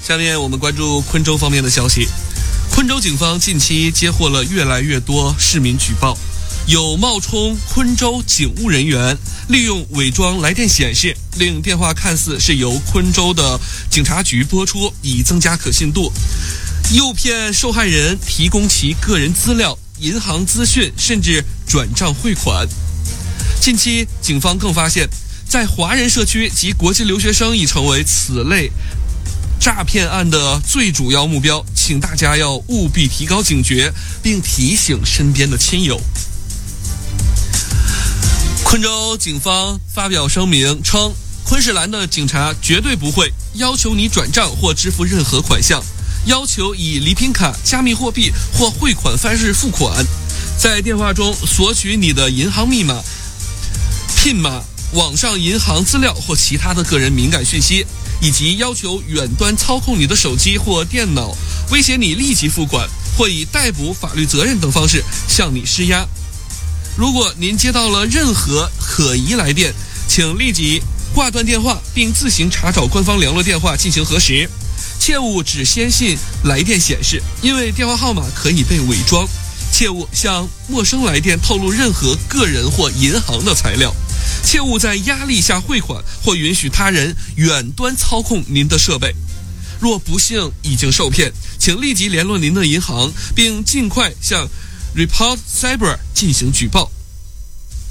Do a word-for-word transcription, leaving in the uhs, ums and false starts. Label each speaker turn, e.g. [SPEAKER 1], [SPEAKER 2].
[SPEAKER 1] 下面我们关注昆州方面的消息。昆州警方近期接获了越来越多市民举报，有冒充昆州警务人员，利用伪装来电显示，令电话看似是由昆州的警察局拨出，以增加可信度，诱骗受害人提供其个人资料、银行资讯，甚至转账汇款。近期警方更发现，在华人社区及国际留学生已成为此类诈骗案的最主要目标，请大家要务必提高警觉，并提醒身边的亲友。昆州警方发表声明称，昆士兰的警察绝对不会要求你转账或支付任何款项，要求以礼品卡、加密货币或汇款方式付款，在电话中索取你的银行密码、PIN码、网上银行资料或其他的个人敏感讯息，以及要求远端操控你的手机或电脑，威胁你立即付款，或以逮捕、法律责任等方式向你施压。如果您接到了任何可疑来电，请立即挂断电话，并自行查找官方联络电话进行核实。切勿只先信来电显示，因为电话号码可以被伪装。切勿向陌生来电透露任何个人或银行的材料。切勿在压力下汇款或允许他人远端操控您的设备。若不幸已经受骗，请立即联络您的银行，并尽快向 Report Cyber 进行举报。